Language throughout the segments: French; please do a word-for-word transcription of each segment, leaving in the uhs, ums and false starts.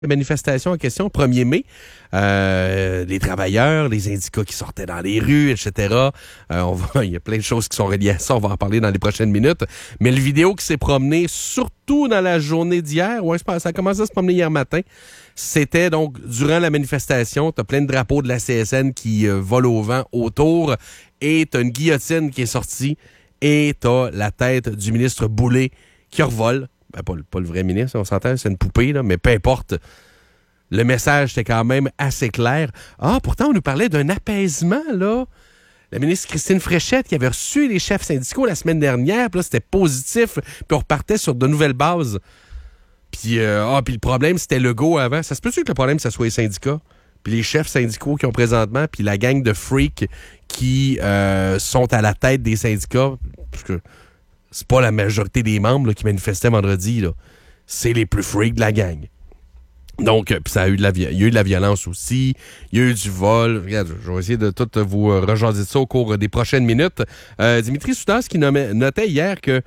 La manifestation en question, premier mai, euh, les travailleurs, les syndicats qui sortaient dans les rues, et cetera. Euh, on va, il y a plein de choses qui sont reliées à ça, on va en parler dans les prochaines minutes. Mais le vidéo qui s'est promené, surtout dans la journée d'hier, ouais, je pense, ça a commencé à se promener hier matin, c'était donc durant la manifestation, t'as plein de drapeaux de la C S N qui euh, volent au vent autour, et t'as une guillotine qui est sortie, et t'as la tête du ministre Boulay qui revole. Ben, pas, pas le vrai ministre, on s'entend, c'est une poupée, là, mais peu importe. Le message était quand même assez clair. Ah, pourtant, on nous parlait d'un apaisement, là. La ministre Christine Fréchette qui avait reçu les chefs syndicaux la semaine dernière, puis là, c'était positif, puis on repartait sur de nouvelles bases. Puis, euh, ah, puis le problème, c'était Legault avant. Ça se peut-tu que le problème, ça soit les syndicats? Puis les chefs syndicaux qui ont présentement, puis la gang de freaks qui euh, sont à la tête des syndicats, parce que c'est pas la majorité des membres là, qui manifestaient vendredi, là. C'est les plus freaks de la gang. Donc, euh, ça a eu de la, il y a eu de la violence aussi, il y a eu du vol. Regarde, je vais essayer de tout vous euh, rejaser ça au cours des prochaines minutes. Euh, Dimitri Soutas qui nommait, notait hier que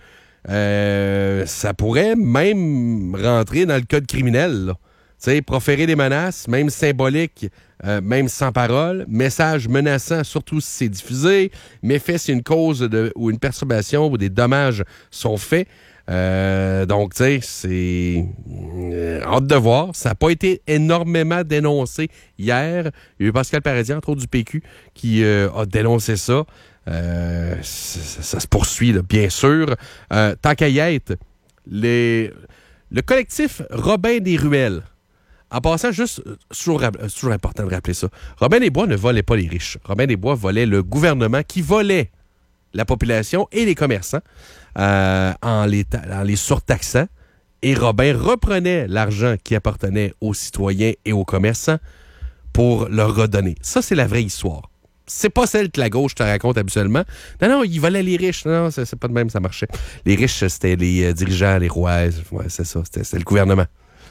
euh, ça pourrait même rentrer dans le code criminel, là. Tu sais, proférer des menaces, même symboliques, euh, même sans parole, message menaçant, surtout si c'est diffusé, méfait si une cause de, ou une perturbation ou des dommages sont faits. Euh, donc, tu sais, c'est euh, hâte de voir. Ça n'a pas été énormément dénoncé hier. Il y a eu Pascal Paradis, entre autres du P Q, qui euh, a dénoncé ça. Euh, ça, ça se poursuit, là, bien sûr. Euh, tant qu'à y être, les, le collectif Robin des Ruelles. En passant, juste, c'est toujours, c'est toujours important de rappeler ça. Robin des Bois ne volait pas les riches. Robin des Bois volait le gouvernement qui volait la population et les commerçants euh, en, les ta- en les surtaxant. Et Robin reprenait l'argent qui appartenait aux citoyens et aux commerçants pour leur redonner. Ça, c'est la vraie histoire. C'est pas celle que la gauche te raconte habituellement. Non, non, il volait les riches. Non, non, c'est, c'est pas de même, ça marchait. Les riches, c'était les euh, dirigeants, les rois. Ouais, c'est ça, c'était, c'était le gouvernement.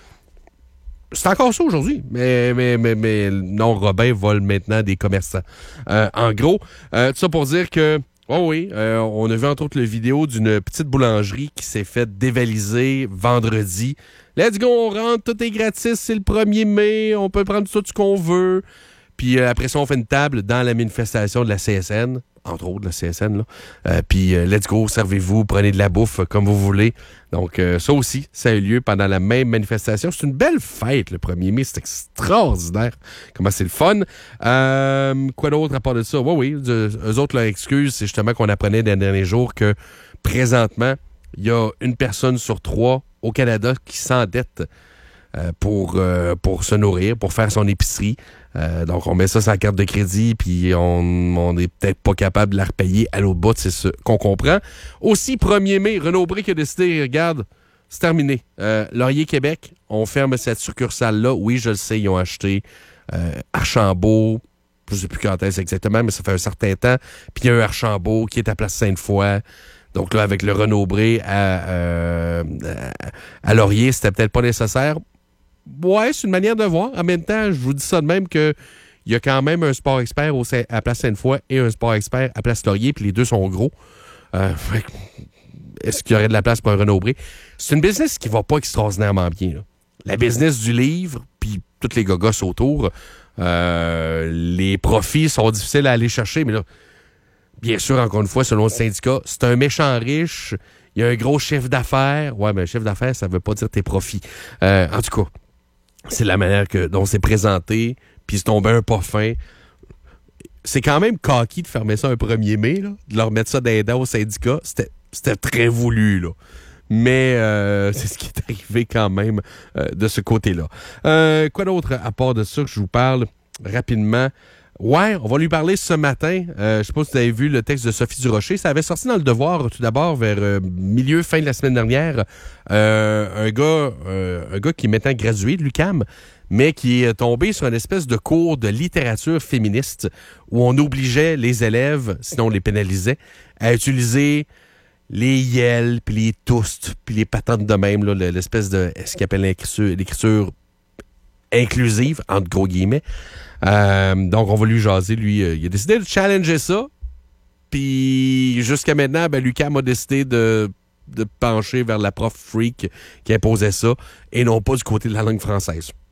C'est encore ça aujourd'hui, mais, mais, mais, mais non, Robin vole maintenant des commerçants. Euh, en gros, euh, tout ça pour dire que, oh oui, euh, on a vu entre autres la vidéo d'une petite boulangerie qui s'est fait dévaliser vendredi. Let's go, on rentre, tout est gratis, c'est le premier mai, on peut prendre tout ce qu'on veut. Puis euh, après ça, on fait une table dans la manifestation de la C S N, entre autres la C S N, là. Euh, puis euh, let's go, servez-vous, prenez de la bouffe euh, comme vous voulez. Donc euh, ça aussi, ça a eu lieu pendant la même manifestation. C'est une belle fête le premier mai, c'est extraordinaire. Comment c'est le fun. Euh, quoi d'autre à part de ça? Oui, oui, de, eux autres, leur excuse, c'est justement qu'on apprenait dans les derniers jours que présentement, il y a une personne sur trois au Canada qui s'endette Euh, pour, euh, pour se nourrir, pour faire son épicerie. Euh, donc, on met ça sur la carte de crédit, puis on on n'est peut-être pas capable de la repayer à l'autre bout, c'est ce qu'on comprend. Aussi, premier mai, Renaud Bré qui a décidé, regarde, c'est terminé. Euh, Laurier Québec, on ferme cette succursale-là. Oui, je le sais, ils ont acheté euh, Archambault, je ne sais plus quand est-ce exactement, mais ça fait un certain temps. Puis il y a un Archambault qui est à Place Sainte-Foy. Donc là, avec le Renaud Bré à, euh, à Laurier, c'était peut-être pas nécessaire. Ouais, c'est une manière de voir. En même temps, je vous dis ça de même que il y a quand même un sport expert au, à Place Sainte-Foy et un sport expert à Place Laurier, puis les deux sont gros. Euh, est-ce qu'il y aurait de la place pour un Renaud Bré? C'est une business qui va pas extraordinairement bien, là. La business du livre, puis tous les gogos autour, euh, les profits sont difficiles à aller chercher, mais là, bien sûr, encore une fois, selon le syndicat, c'est un méchant riche, il y a un gros chiffre d'affaires. Ouais, mais un chiffre d'affaires, ça veut pas dire tes profits. Euh, en tout cas, c'est la manière que, dont c'est présenté, puis c'est tombé un pas fin. C'est quand même coquille de fermer ça un premier mai, là, de leur mettre ça dans les dents au syndicat. C'était, c'était très voulu, là. Mais euh, c'est ce qui est arrivé quand même euh, de ce côté-là. Euh, quoi d'autre à part de ça que je vous parle rapidement? Ouais, on va lui parler ce matin. Euh, je sais pas si vous avez vu le texte de Sophie Durocher. Ça avait sorti dans Le Devoir tout d'abord vers euh, milieu, fin de la semaine dernière. Euh, un gars euh, un gars qui est maintenant gradué de l'U Q A M, mais qui est tombé sur une espèce de cours de littérature féministe où on obligeait les élèves, sinon on les pénalisait, à utiliser les yels, puis les toustes, puis les patentes de même, là, l'espèce de, ce qu'ils appelle l'écriture, l'écriture inclusive, entre gros guillemets. Euh, donc, on va lui jaser. Lui, euh, il a décidé de challenger ça. Puis, jusqu'à maintenant, ben, l'U Q A M a décidé de, de pencher vers la prof freak qui imposait ça et non pas du côté de la langue française.